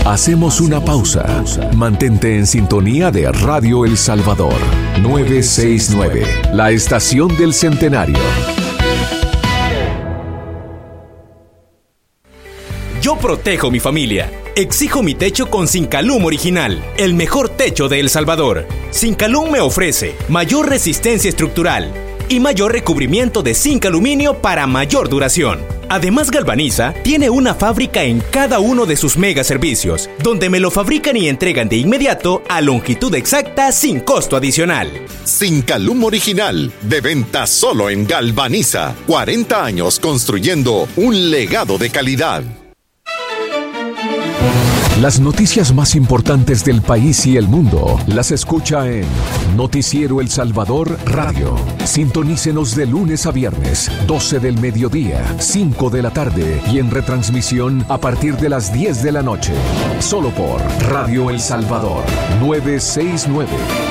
Hacemos una pausa. Mantente en sintonía de Radio El Salvador 969, la estación del centenario. Yo protejo mi familia. Exijo mi techo con Sincalum Original, el mejor techo de El Salvador. Sincalum me ofrece mayor resistencia estructural y mayor recubrimiento de zinc aluminio para mayor duración. Además, Galvaniza tiene una fábrica en cada uno de sus mega servicios, donde me lo fabrican y entregan de inmediato a longitud exacta sin costo adicional. Sincalum Original, de venta solo en Galvaniza. 40 años construyendo un legado de calidad. Las noticias más importantes del país y el mundo las escucha en Noticiero El Salvador Radio. Sintonícenos de lunes a viernes, 12 del mediodía, 5 de la tarde y en retransmisión a partir de las 10 de la noche. Solo por Radio El Salvador 969.